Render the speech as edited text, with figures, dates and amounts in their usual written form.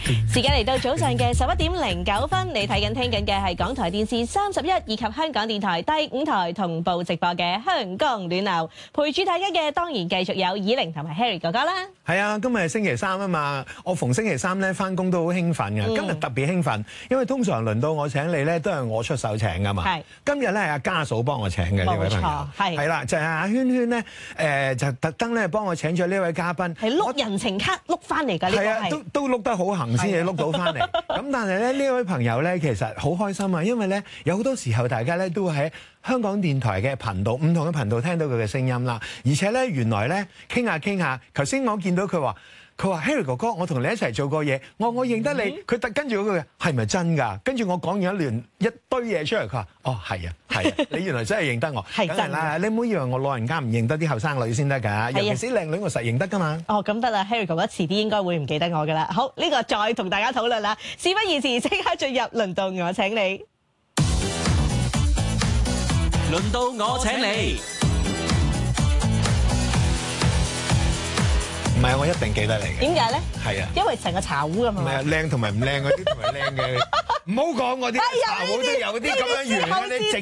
時間嚟到早上嘅11:09，你睇緊聽緊嘅係港台電視31以及香港電台第5台同步直播嘅香港暖流，陪住大家嘅當然繼續有以玲同埋 Harry 哥哥啦。 係啊，今日係星期三啊嘛，我逢星期三咧翻工都好興奮嘅，今日特別興奮，因為通常輪到我請你咧都係我出手請噶嘛。係，今日咧係阿家嫂幫我請嘅呢位朋友，係啦，就係阿圈圈咧，就特登咧幫我請咗呢位嘉賓， 係碌人情卡碌翻嚟㗎，呢個係都碌得好行先至碌到翻嚟。咁但係咧呢位朋友咧其實好開心啊，因為咧有好多時候大家咧都會喺香港電台嘅頻道唔同嘅頻道聽到佢嘅聲音啦，而且咧原來咧傾下，頭先我見到佢話 Harry 哥哥，我同你一齊做過嘢，我認得你，佢跟住嗰句係咪真㗎？跟住我講完一堆嘢出嚟，佢話哦係啊，你原來真係認得我，係真啦，你唔好以為我老人家唔認得啲後生女先得㗎，尤其是靚女我實認得㗎嘛。 哦，咁得啦 ，Harry 哥哥遲啲應該會唔記得我㗎啦。好，呢個再同大家討論啦。事不宜遲，即刻進入輪到我請你。 輪到我請你。 唔係，我一定記得你嘅。 點解咧？ 係啊， 因為成個茶壺咁嘛。 唔係啊，靚同埋唔靚嗰啲同埋靚嘅，唔好講嗰啲茶壺都有啲咁樣圓嗰啲直